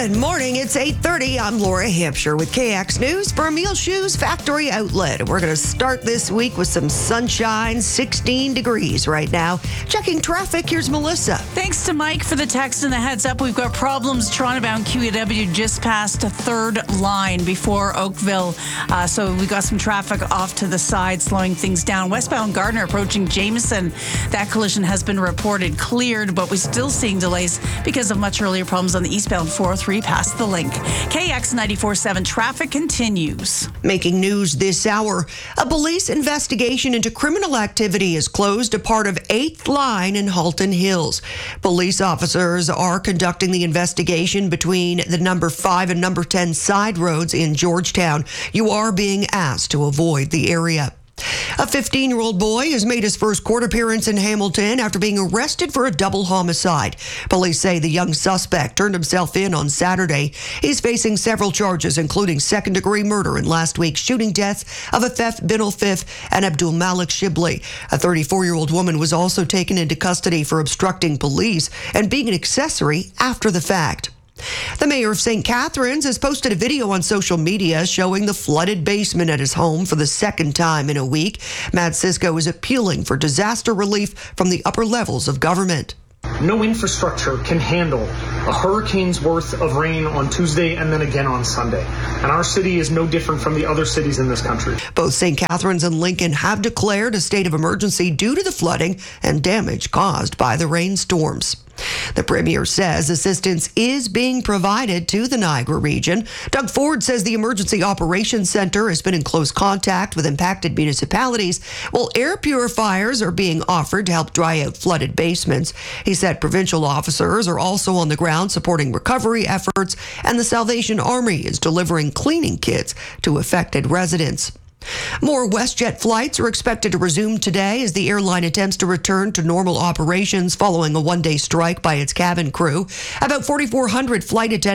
Good morning. It's 8:30. I'm Laura Hampshire with KX News for Emil Shoes Factory Outlet. We're going to start this week with some sunshine, 16 degrees right now. Checking traffic, here's Melissa. Thanks to Mike for the text and the heads up. We've got problems Toronto-bound QEW just past a third line before Oakville. So we got some traffic off to the side, slowing things down. Westbound Gardner approaching Jameson. That collision has been reported cleared, but we're still seeing delays because of much earlier problems on the eastbound 403 past the link. KX 94.7 traffic continues. Making news this hour, a police investigation into criminal activity has closed a part of 8th Line in Halton Hills. Police officers are conducting the investigation between the number 5 and number 10 side roads in Georgetown. You are being asked to avoid the area. A 15-year-old boy has made his first court appearance in Hamilton after being arrested for a double homicide. Police say the young suspect turned himself in on Saturday. He's facing several charges, including second-degree murder in last week's shooting deaths of Afef bin Al-Fif and Abdul Malik Shibli. A 34-year-old woman was also taken into custody for obstructing police and being an accessory after the fact. The mayor of St. Catharines has posted a video on social media showing the flooded basement at his home for the second time in a week. Matt Cisco is appealing for disaster relief from the upper levels of government. No infrastructure can handle a hurricane's worth of rain on Tuesday and then again on Sunday. And our city is no different from the other cities in this country. Both St. Catharines and Lincoln have declared a state of emergency due to the flooding and damage caused by the rainstorms. The premier says assistance is being provided to the Niagara region. Doug Ford says the Emergency Operations Center has been in close contact with impacted municipalities, while air purifiers are being offered to help dry out flooded basements. He said provincial officers are also on the ground supporting recovery efforts, and the Salvation Army is delivering cleaning kits to affected residents. More WestJet flights are expected to resume today as the airline attempts to return to normal operations following a one-day strike by its cabin crew. About 4,400 flight attendants